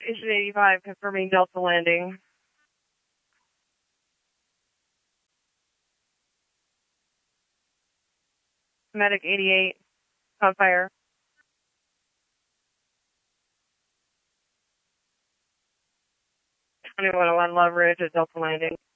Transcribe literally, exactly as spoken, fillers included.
Station eighty-five, confirming Delta landing. Medic eighty-eight, on fire. twenty-one oh one Love Ridge at Delta landing.